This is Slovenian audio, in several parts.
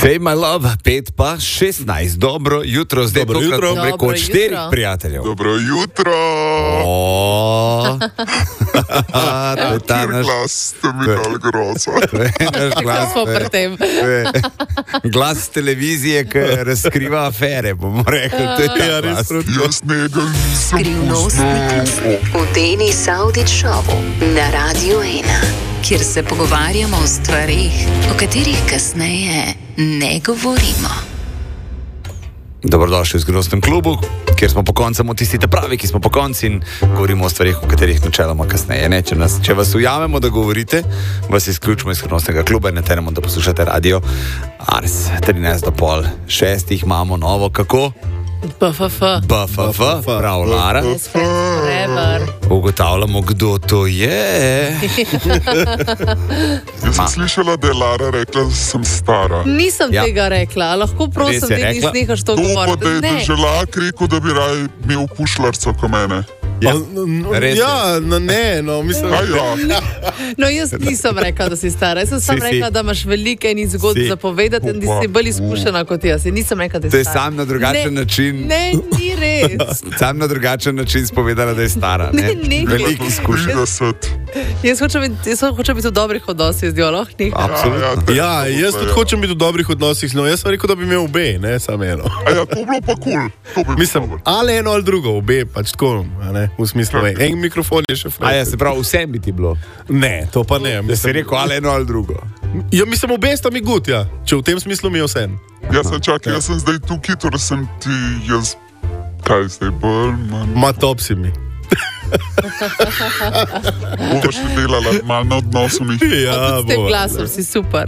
Say my love, 5:16. Dobro jutro, zdaj Dobro jutro. Dobro preko 4 prijateljev. Dobro jutro. To je ta naš glas, to mi je malo groza. glas. Smo pri tem. To je glas televizije, ki razkriva afere, bomo rekli. To je ta glas. Jaz njega nisem Skrivnostni v Deni Saudić šovu na Radio 1, kjer se pogovarjamo o stvarih, o katerih kasneje ne govorimo. Dobrodošli v Skrivnostnem klubu, kjer smo po koncu tisti pravi, ki smo po koncu in govorimo o stvarih, o katerih načeloma kasneje ne. Če vas ujamemo, da govorite, vas izključimo iz Skrivnostnega kluba in ne teremo, da poslušate radio Ars. 13:30 imamo novo, kako? BFF. BFF, prav Lara. Ugotavljamo, kdo to je. Jaz sem slišala, da je Lara rekla, da sem stara. Nisem Ja. tega rekla, lahko prosim, Res je da rekla? nehaš to To pa, govoriti. da je Ne. Deželak rekel, da bi raj imel pušlarco ko mene. Ja. Res je. Mislim, Kaj ja? No, jaz nisem rekla, da si stara. Jaz sem samo Si. rekla, da imaš veliko enih zgodb Si. za povedati in da si bolj izkušena kot jaz. In nisem rekla, da To si je stara. sam na drugačen način. Ne, ni res. Sam na drugačen način spovedala, da je stara. Ne? Ne. Veliko izkušenj. 30. Jaz hočem biti v dobrih odnosih z njo, lahko ni. Absolutno. ja, jaz tudi hočem biti v dobrih odnosih, no jaz sem rekel, da bi imel obe, ne samo eno. A ja, to bi bilo pa kul. Cool. Mislim, ali eno ali drugo, obe, pač tako, a ne, v smislu, en mikrofon je še A fraj. ja, se pravi, vsem bi ti bilo. Ne, to pa ne. Da si Mislim, rekel, ali eno ali drugo. ja, mislim, obe sta mi gut, ja. Če v tem smislu mi je vse. Jaz sem čakal, jaz sem zdaj tukaj, torej sem ti jaz. Kaj zdaj bolj, manj? Ma top si mi. Bova še delala malo na odnosu mi. Ja, S tem bo. glasom si super.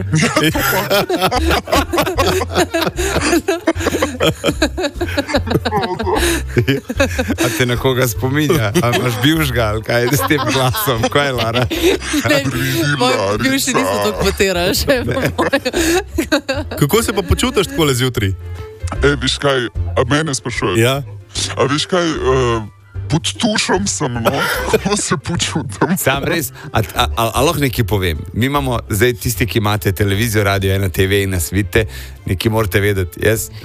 A te na koga spominja? A imaš bivšga, ali kaj je s tem glasom? Kaj je, Lara? Ne, moji bivši niso to kvotirali še. Kako se pa počutiš tako zjutraj? Viš kaj, a mene sprašuješ? Ja. A viš kaj, pod tušom sem, no, kako se počutim. Sam res, a lahko nekaj povem. Mi imamo zdaj tisti, ki imate televizijo, radio 1 TV in nas vidite, nekaj morate vedeti.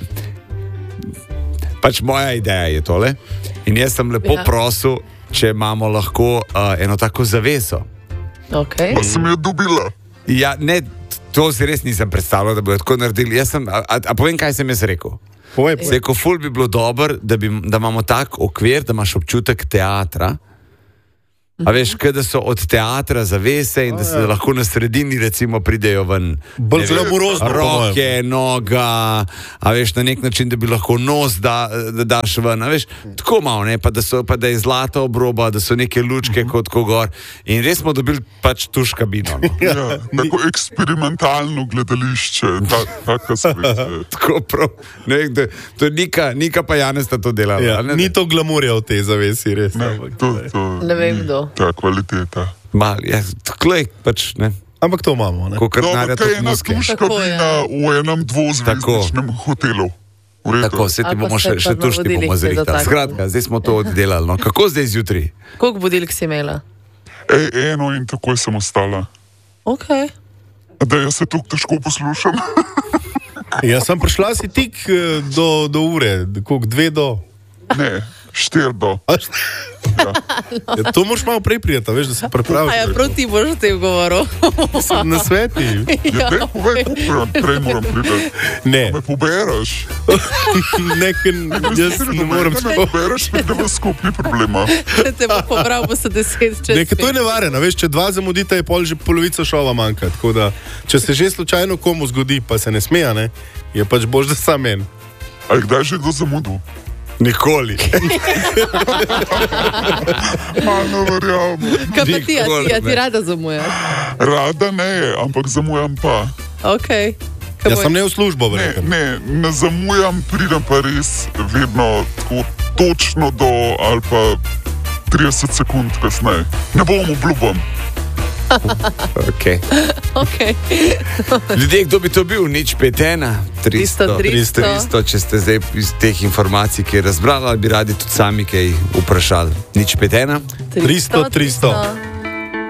Pač moja ideja je tole in jaz sem lepo prosil, če imamo lahko eno tako zaveso. Okay. Pa sem jo dobila. Ja, ne, to si res nisem predstavljal, da bi tako naredili. A povem, kaj sem jaz rekel? Povej, Zdaj, ko ful bi bilo dobro, da imamo tak okvir, da imaš občutek teatra. A veš, da so od teatra zavese in da se lahko na sredini recimo pridejo ven bolj glamurozno. roke, noga, a veš, na nek način, da bi lahko nos da daš ven, a veš, tako malo, ne, pa da je zlata obroba, da so neke lučke kot gor in res smo dobili pač tuš kabino. No. Ja, tako eksperimentalno gledališče, taka sveta. Tako prav, ne vem, to je Nika pa Janez sta to delala. Ja, a ne? ni to glamurja v tej zavesi, res. Ne, ampak to, Ne vem kdo. ta kvaliteta. Mal, ja, tako je, pač, ne, Ampak to imamo, ne? ko Dobro, krnarja kaj je tudi ena muske. tuš Tako je. kabina v enem dvozvezdičnem hotelu. V redu. Tako, se ti Ali pa bomo se še pa tušti navodilih bomo ne zrihtali. dotaknemo. Skratka, zdaj smo to oddelali. No. Kako zdaj zjutraj? Koliko budilk si imela? Eno in takoj sem ostala. Ok. Da jaz se tukaj težko poslušam. Ja, sem prišla si tik do ure, koliko 2 do. Ne, 4 do. Ja, to moraš malo prej prijeti, veš, da se pripraviš. A ja, prav ti boš o tem govoril. Na sveti. Ja, daj, povej, prej moram priti. Ne, Me pobereš. jaz ne morem Me tako. pobereš, da bo skupni problema. Če te bo pobral, bo se 10 čez. Nekaj to je nevarno, veš, če 2 zamudite, je pol že polovica šova manjka. Tako da, če se že slučajno komu zgodi, pa se ne smeja, ne, je pač bož, da sam en. A je kdaj že do zamudu? Nikoli. Malo verjamem. Kaj pa ti, Nikoli a ti ne. rada zamujaš? Rada ne, ampak zamujam pa. Ok. Jaz sem ne v službo, Ne, verjetno. ne zamujam, pridem pa res vedno tako točno do ali pa 30 sekund kasneje. Ne bom obljubam. Okay. Okay. Ljudje, kdo bi to bil? Nič 5-1, 300, 300, če ste zdaj iz teh informacij, ki je razbrala, ali bi radi tudi sami kaj vprašali. Nič 5-1. 300.